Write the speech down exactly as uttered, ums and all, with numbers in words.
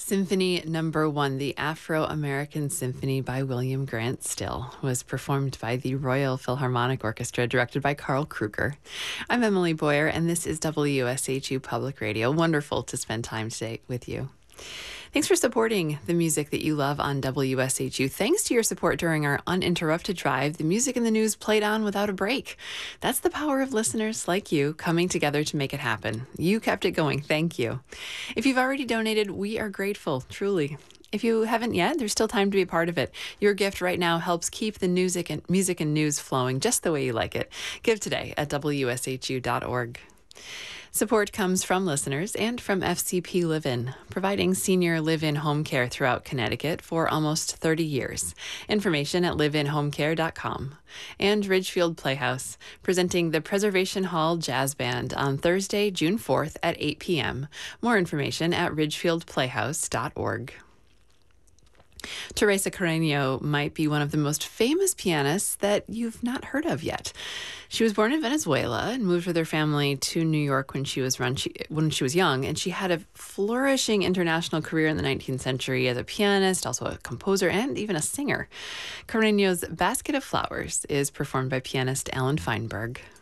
Symphony Number One, the Afro-American Symphony by William Grant Still, was performed by the Royal Philharmonic Orchestra, directed by Carl Kruger. I'm Emily Boyer, and this is W S H U Public Radio. Wonderful to spend time today with you. Thanks for supporting the music that you love on W S H U. Thanks to your support during our uninterrupted drive, the music and the news played on without a break. That's the power of listeners like you coming together to make it happen. You kept it going. Thank you. If you've already donated, we are grateful, truly. If you haven't yet, there's still time to be a part of it. Your gift right now helps keep the music and music and news flowing just the way you like it. Give today at W S H U dot org. Support comes from listeners and from F C P Live-In, providing senior live-in home care throughout Connecticut for almost thirty years. Information at live in home care dot com. And Ridgefield Playhouse, presenting the Preservation Hall Jazz Band on Thursday, June fourth at eight p.m. More information at ridgefield playhouse dot org. Teresa Carreño might be one of the most famous pianists that you've not heard of yet. She was born in Venezuela and moved with her family to New York when she was run, she, when she was young, and she had a flourishing international career in the nineteenth century as a pianist, also a composer, and even a singer. Carreño's Basket of Flowers is performed by pianist Alan Feinberg.